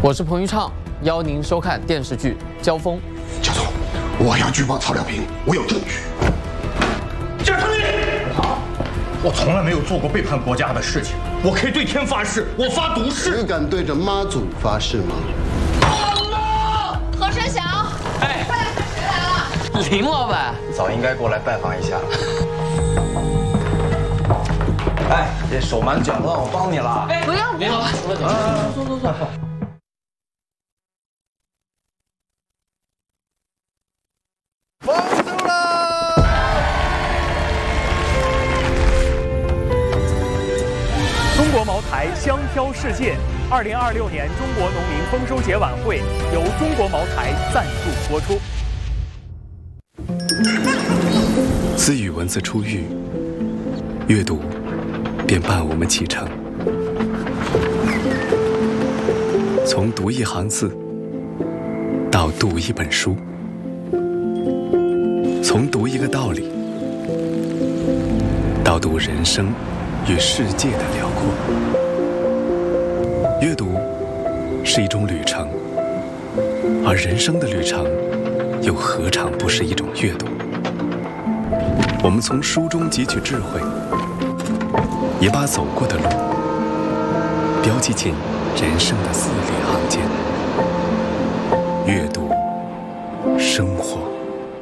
我是彭昱畅，邀您收看电视剧《交锋》。 教总，我要举报曹良平，我有证据。 贾成立，好，我从来没有做过背叛国家的事情，我可以对天发誓，我发毒誓。 你敢对着妈祖发誓吗？ 何晨晓，哎，快来看谁来了？ 林老板， 早应该过来拜访一下了。哎，这手忙脚乱，我帮你了。 不要， 林老板，坐。 放手了！ 中国茅台香飘世界，2026年中国农民丰收节晚会由中国茅台赞助播出。 自与文字初遇，阅读便伴我们启程。从读一行字，到读一本书。从读一个道理，到读人生与世界的辽阔。阅读是一种旅程，而人生的旅程又何尝不是一种阅读？我们从书中汲取智慧，也把走过的路标记进人生的字里行间。阅读，生活。